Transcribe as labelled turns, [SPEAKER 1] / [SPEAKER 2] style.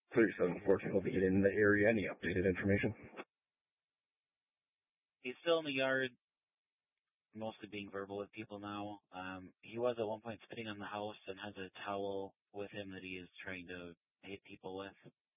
[SPEAKER 1] 3714 will be in the area. Any updated information?
[SPEAKER 2] He's still in the yard, mostly being verbal with people now. He was at one point spitting on the house and has a towel with him that he is trying to hit people with.